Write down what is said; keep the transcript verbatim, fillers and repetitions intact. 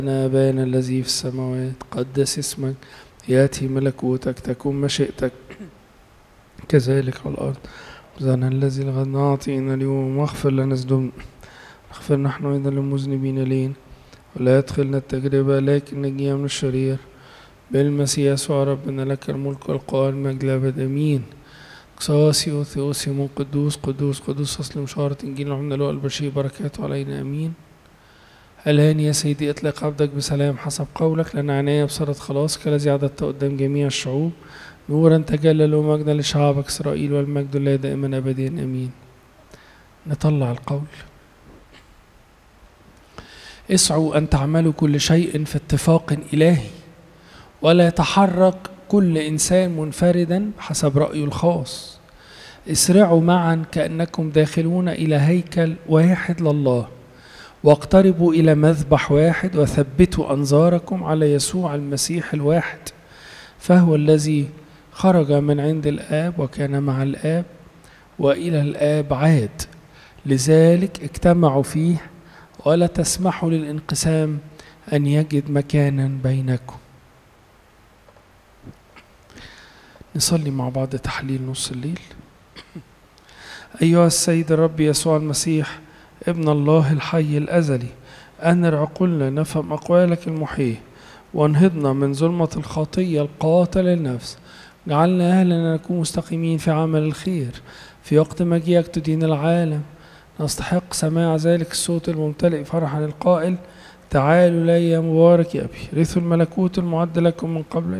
أبانا الذي في السماوات قدس اسمك، يأتي ملكوتك، تكن مشيئتك كذلك على الأرض. خبزنا الذي لغدنا أعطينا اليوم، واغفر لنا ذنوبنا اغفر نحن أيضا للمذنبين لينا، ولا يدخلنا التجربة لكن نجينا من الشرير، بالمسيح يسوع ربنا لك الملك والقوة والمجد للأبد آمين. قصاصي وثيوسي من قدوس قدوس قدوس أصل مشارة إنجيل عمنا له البشير بركاته علينا آمين. الآن يا سيدي اطلق عبدك بسلام حسب قولك، لنا عناية بصرة خلاصك الذي عددت قدام جميع الشعوب، نورا تجلى ومجدا لشعبك إسرائيل، والمجد لله دائما أبديا آمين. نطلع القول: اسعوا أن تعملوا كل شيء في اتفاق إلهي، ولا يتحرك كل إنسان منفردا حسب رأيه الخاص. اسرعوا معا كأنكم داخلون إلى هيكل واحد لله، واقتربوا إلى مذبح واحد، وثبتوا أنظاركم على يسوع المسيح الواحد، فهو الذي خرج من عند الآب وكان مع الآب وإلى الآب عاد، لذلك اجتمعوا فيه، ولا تسمحوا للانقسام أن يجد مكانا بينكم. نصلي مع بعض تحليل نص الليل. أيها السيد الرب يسوع المسيح ابن الله الحي الأزلي، أنر عقولنا نفهم أقوالك المحية، وانهضنا من ظلمة الخطية القاتلة للنفس، جعلنا أهلا نكون مستقيمين في عمل الخير، في وقت مجيئك تدين العالم نستحق سماع ذلك الصوت الممتلئ فرحا القائل: تعالوا لي يا مبارك يا أبي، رثوا الملكوت المعد لكم من قبل